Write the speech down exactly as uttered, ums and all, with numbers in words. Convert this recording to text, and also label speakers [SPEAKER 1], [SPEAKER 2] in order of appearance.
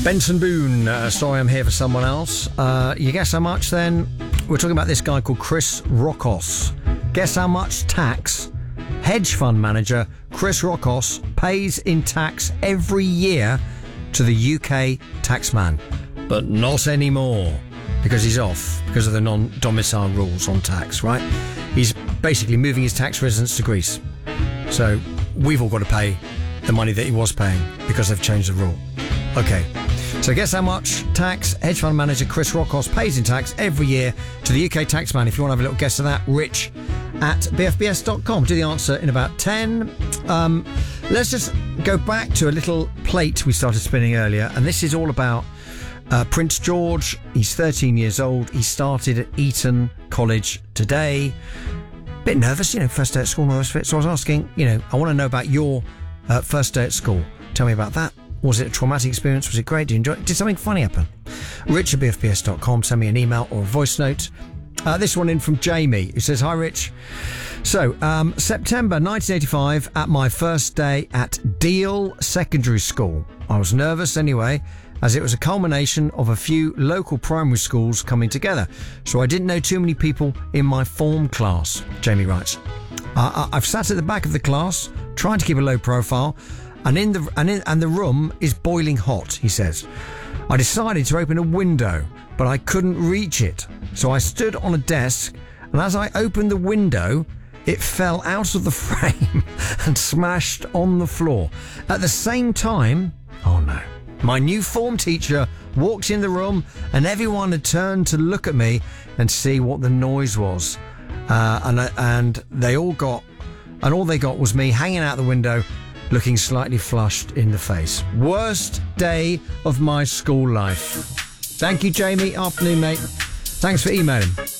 [SPEAKER 1] Benson Boone, uh, Sorry I'm Here for Someone Else. Uh, you guess how much then? We're talking about this guy called Chris Rockos. Guess how much tax hedge fund manager Chris Rockos pays in tax every year to the U K taxman. But not anymore, because he's off, because of the non-domicile rules on tax, right? He's basically moving his tax residence to Greece. So we've all got to pay the money that he was paying because they've changed the rule. Okay. So guess how much tax hedge fund manager Chris Rockos pays in tax every year to the U K taxman? If you want to have a little guess of that, rich at b f b s dot com. Do the answer in about ten. Um, let's just go back to a little plate we started spinning earlier, and this is all about uh, Prince George. He's thirteen years old. He started at Eton College today. Bit nervous, you know, first day at school and all those bits. So I was asking, you know, I want to know about your uh, first day at school. Tell me about that. Was it a traumatic experience? Was it great? Did you enjoy it? Did something funny happen? Rich at b f b s dot com. Send me an email or a voice note. Uh, this one in from Jamie, who says, Hi, Rich. So, um, September nineteen eighty-five, at my first day at Deal Secondary School. I was nervous anyway, as it was a culmination of a few local primary schools coming together. So I didn't know too many people in my form class, Jamie writes. Uh, I've sat at the back of the class, trying to keep a low profile, and in the and, in, and the room is boiling hot, he says. I decided to open a window, but I couldn't reach it. So I stood on a desk, and as I opened the window, it fell out of the frame and smashed on the floor. At the same time, oh no, my new form teacher walked in the room, and everyone had turned to look at me and see what the noise was. Uh, and and they all got, and all they got was me hanging out the window, looking slightly flushed in the face. Worst day of my school life. Thank you, Jamie. Afternoon, mate. Thanks for emailing.